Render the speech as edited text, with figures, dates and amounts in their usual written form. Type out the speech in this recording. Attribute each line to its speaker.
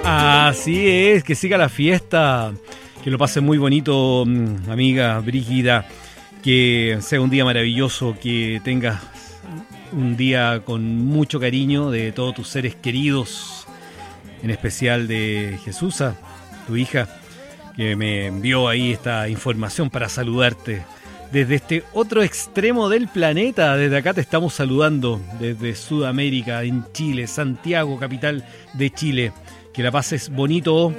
Speaker 1: Así es, que siga la fiesta, que lo pase muy bonito, amiga Brígida, que sea un día maravilloso, que tengas un día con mucho cariño de todos tus seres queridos, en especial de Jesusa, tu hija, que me envió ahí esta información para saludarte. Desde este otro extremo del planeta, desde acá te estamos saludando, desde Sudamérica, en Chile, Santiago, capital de Chile. Que la pases bonito